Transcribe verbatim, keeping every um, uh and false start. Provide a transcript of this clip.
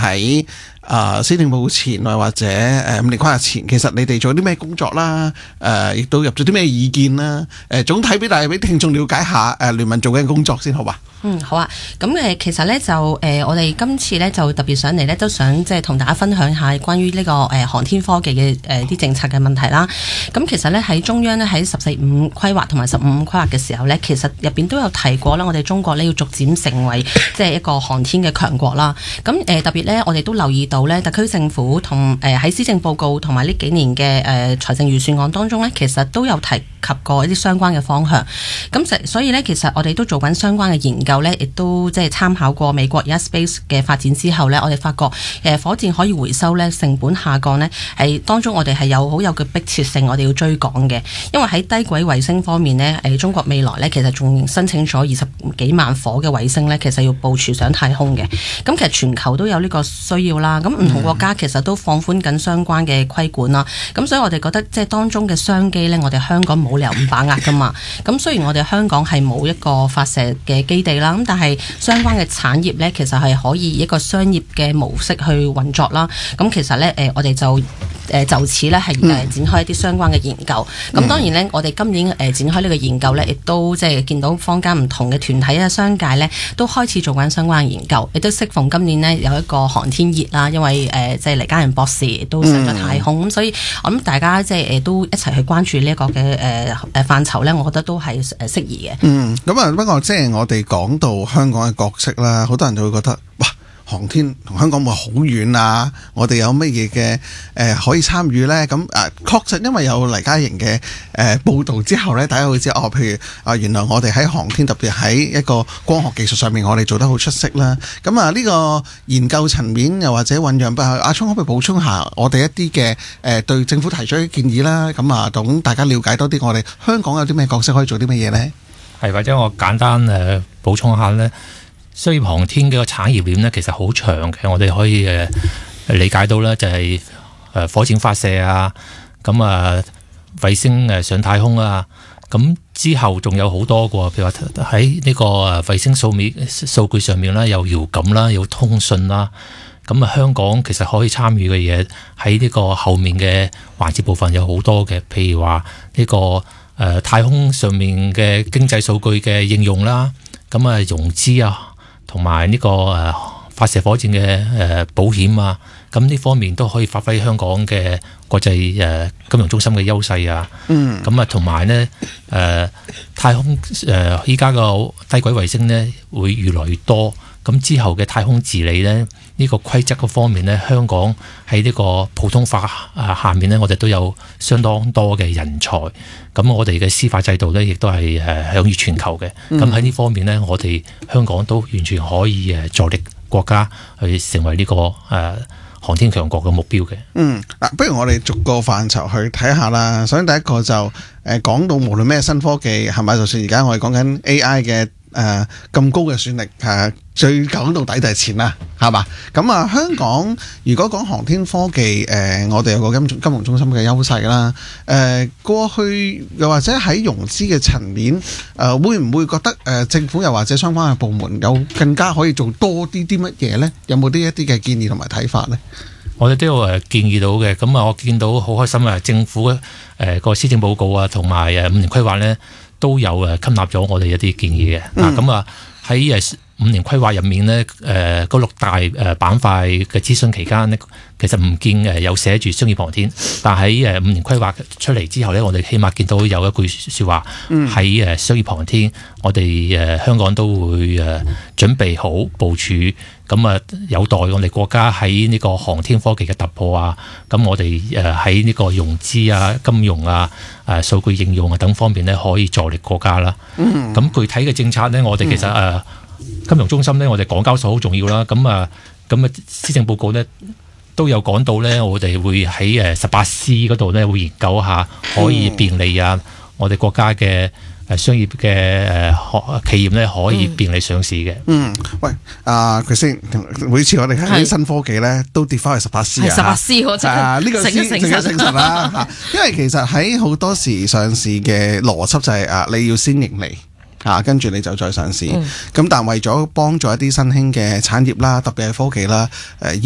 喺啊施政報告前或者誒五年規劃前，其實你哋做啲咩工作啦？誒、呃，亦都入咗啲咩意見啦？誒、呃，總體俾大家俾聽眾了解下誒、呃、聯盟做緊工作先，好吧？ 嗯，好啊。咁誒，其實咧就誒、呃，我哋今次咧就特別上嚟咧，都想即係同大家分享下關於呢、這個誒、呃、航天科技嘅誒啲政策嘅問題啦。咁其實咧喺中央咧喺十四五規劃同埋十五五規劃嘅時候咧，其實入邊都有提過啦，我哋中國咧要逐漸成為即係一個航天嘅強國啦。咁誒、呃、特別咧，我哋都留意到咧，特區政府同誒喺施政報告同埋呢幾年嘅誒財政預算案當中咧，其實都有提及過一啲相關嘅方向。咁所以咧，其實我哋都做緊相關嘅研究咧，亦都即係參考過美國而家 Space 嘅發展之後咧，我哋發覺誒火箭可以回收咧，成本下降咧，係當中我哋係有好有嘅迫切性，我哋要追趕嘅。因為喺低軌衛星方面咧，誒中國未來咧其實仲申請咗二十幾萬顆嘅衛星咧，其實要部署上太空嘅。咁其實全球都有呢個需要啦。咁唔同國家其實都放寬緊相關嘅規管啦。咁所以我哋覺得即係當中嘅商機咧，我哋香港冇理由唔把握噶嘛。咁雖然我哋香港係冇一個發射嘅基地啦，咁但係相關嘅產業咧，其實係可以一個商業嘅模式去運作啦。咁其實咧，誒我哋就誒就此咧係誒展開一啲相關嘅研究。咁、嗯、當然咧，我哋今年誒展開呢個研究咧，亦都即係見到坊間唔同嘅團體啊、商界咧，都開始做緊相關嘅研究。亦都適逢今年呢，有一個航天熱啦，因為誒即係黎嘉仁博士都上咗太空，咁、嗯、所以我諗大家即係誒都一齊去關注呢一個嘅誒誒範疇咧，我覺得都係誒適宜嘅。嗯， 咁啊，不過即係我哋講到香港嘅角色啦，好多人就會覺得哇，航天同香港會好遠啊！我哋有乜嘢嘅誒可以參與呢？咁啊，確實因為有黎嘉瑩嘅誒報導之後呢，大家會知哦，譬如啊，原來我哋喺航天特別喺一個光學技術上面，我哋做得好出色啦。咁啊，呢個研究層面又或者醖釀，阿聰可唔可以補充下我哋一啲嘅誒對政府提出嘅建議啦？咁啊，等大家了解多啲我哋香港有啲咩角色可以做啲乜嘢呢？ 係，或者我簡單誒、呃、補充下呢。商業航天嘅個產業鏈呢，其實好長嘅，我哋可以誒、呃、理解到呢，就係、是、誒、呃、火箭發射啊，咁啊衛星誒上太空啊，咁之後仲有好多個，譬如話喺呢個誒衛星數面數據上面啦，有遙感啦，有通訊啦，咁啊香港其實可以參與嘅嘢喺呢個後面嘅環節部分有好多嘅，譬如話呢、這個誒、呃、太空上面嘅經濟數據嘅應用啦，咁啊融資啊。同埋呢個誒發射火箭嘅誒保險啊，咁呢方面都可以發揮香港嘅國際誒金融中心嘅優勢啊。嗯，咁啊同埋呢誒太空誒依家個低軌衛星呢會越來越多，咁之後嘅太空治理呢，呢、呢個規則嗰方面呢，香港喺呢個普通法啊下面呢，我哋都有相當多嘅人才。咁我哋嘅司法制度呢，亦都係誒享譽全球嘅。咁喺呢方面呢，我哋香港都完全可以誒助力國家去成為呢、呢個誒、呃、航天強國嘅目標嘅。嗯，嗱， 不如我哋逐個範疇去睇下啦。首先第一個就誒講到無論咩新科技係咪，就算而家我哋講緊 A I 嘅。誒、呃、咁高嘅算力，誒、呃、最講到底就係錢啦，係嘛？咁啊，香港如果講航天科技，誒、呃、我哋有個金金融中心嘅優勢啦。誒、呃、過去又或者喺融資嘅層面，誒、呃、會唔會覺得誒、呃、政府又或者相關嘅部門有更加可以做多啲啲乜嘢呢？有冇啲一啲嘅建議同埋睇法呢？ 我哋都有誒建議到嘅。咁啊，我見到好開心啊！政府誒個施政報告啊，同埋誒五年規劃呢，都有誒吸納咗我哋一啲建議嘅。啊，咁啊喺誒五年規劃入面呢，誒嗰六大誒板塊嘅諮詢期間呢，其實唔見誒有寫住商業航天，但喺誒五年規劃出嚟之後呢，我哋起碼見到有一句説話喺誒商業航天，我哋誒香港都會誒準備好部署，咁啊有待我哋國家喺呢個航天科技嘅突破啊，咁我哋誒喺呢個融資啊、金融啊、誒數據應用啊等方面呢，可以助力國家啦。咁具體嘅政策呢，我哋其實誒金融中心呢，我哋港交所好重要啦。咁啊，咁啊施政報告呢，都有講到呢，我哋會喺誒十八 C 嗰度呢，會研究一下可以便利啊，我哋國家嘅誒商業嘅誒企業呢，可以便利上市嘅。嗯，喂，啊佢先，每次我哋睇啲新科技呢，都跌翻去十八 C 啊，十八 C 我真係呢個誠誠實實啦。因為其實喺好多時上市嘅邏輯就係、是、啊，你要先盈利。啊，跟住你就再上市，咁、嗯、但係為咗幫助一啲新興嘅產業啦，特別係科技啦，誒、呃。